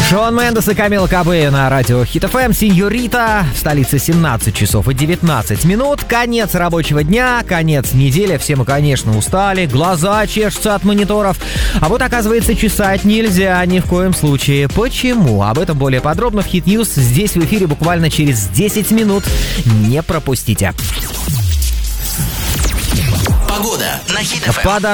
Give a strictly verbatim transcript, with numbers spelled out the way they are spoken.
Шон Мендес и Камила Кабе на радио Хит эф эм. Синьорита. В столице семнадцать часов и девятнадцать минут. Конец рабочего дня, конец недели. Все мы, конечно, устали. Глаза чешутся от мониторов. А вот, оказывается, чесать нельзя ни в коем случае. Почему? Об этом более подробно в Хит Ньюс. Здесь в эфире буквально через десять минут. Не пропустите. Погода на Хит эф эм.